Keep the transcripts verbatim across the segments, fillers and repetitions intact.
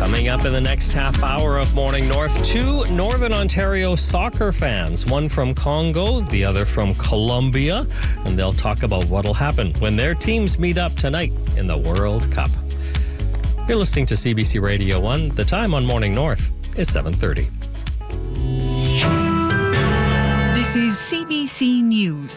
Coming up in the next half hour of Morning North, two Northern Ontario soccer fans, one from Congo, the other from Colombia, and they'll talk about what'll happen when their teams meet up tonight in the World Cup. You're listening to C B C Radio one. The time on Morning North is seven thirty. This is C B C News.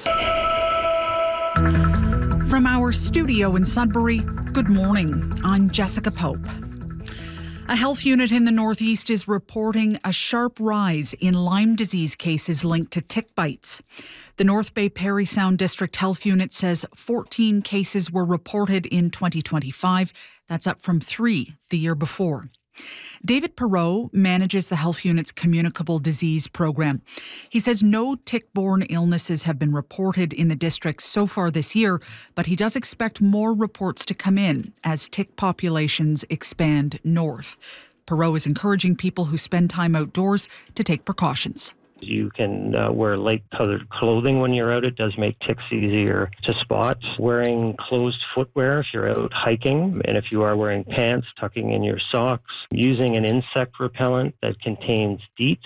From our studio in Sudbury, good morning. I'm Jessica Pope. A health unit in the Northeast is reporting a sharp rise in Lyme disease cases linked to tick bites. The North Bay Parry Sound District Health Unit says fourteen cases were reported in twenty twenty-five. That's up from three the year before. David Perreault manages the health unit's communicable disease program. He says no tick-borne illnesses have been reported in the district so far this year, but he does expect more reports to come in as tick populations expand north. Perreault is encouraging people who spend time outdoors to take precautions. You can uh, wear light-colored clothing when you're out. It does make ticks easier to spot. Wearing closed footwear if you're out hiking, and if you are wearing pants, tucking in your socks. Using an insect repellent that contains DEET.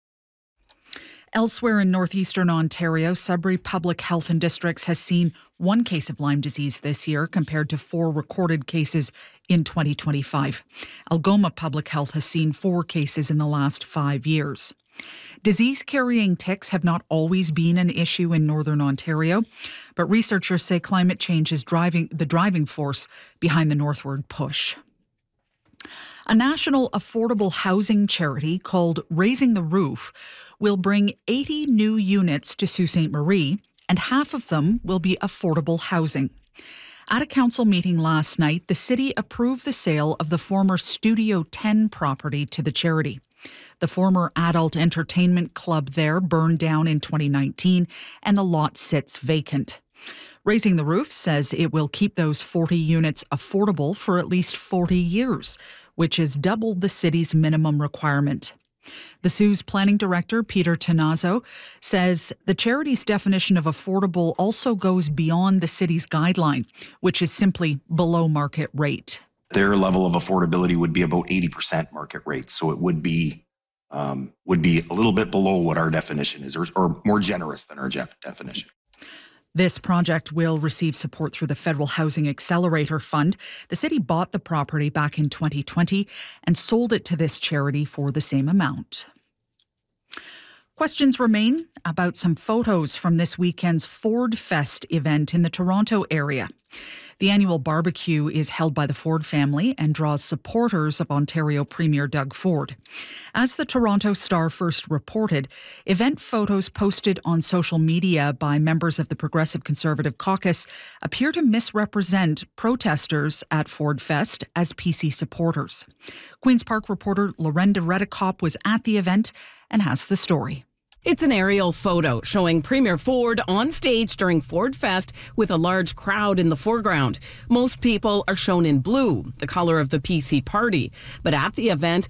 Elsewhere in northeastern Ontario, Sudbury Public Health and Districts has seen one case of Lyme disease this year compared to four recorded cases in twenty twenty-five. Algoma Public Health has seen four cases in the last five years. Disease-carrying ticks have not always been an issue in northern Ontario, but researchers say climate change is driving the driving force behind the northward push. A national affordable housing charity called Raising the Roof will bring eighty new units to Sault Ste. Marie, and half of them will be affordable housing. At a council meeting last night, the city approved the sale of the former Studio ten property to the charity. The former adult entertainment club there burned down in twenty nineteen, and the lot sits vacant. Raising the Roof says it will keep those forty units affordable for at least forty years, which is double the city's minimum requirement. The S U E's planning director, Peter Tenazzo, says the charity's definition of affordable also goes beyond the city's guideline, which is simply below market rate. Their level of affordability would be about eighty percent market rate, so it would be um, would be a little bit below what our definition is, or, or more generous than our Jeff definition. This project will receive support through the Federal Housing Accelerator Fund. The city bought the property back in twenty twenty and sold it to this charity for the same amount. Questions remain about some photos from this weekend's Ford Fest event in the Toronto area. The annual barbecue is held by the Ford family and draws supporters of Ontario Premier Doug Ford. As the Toronto Star first reported, event photos posted on social media by members of the Progressive Conservative Caucus appear to misrepresent protesters at Ford Fest as P C supporters. Queen's Park reporter Lorenda Redekop was at the event and has the story. It's an aerial photo showing Premier Ford on stage during Ford Fest with a large crowd in the foreground. Most people are shown in blue, the color of the P C party. But at the event,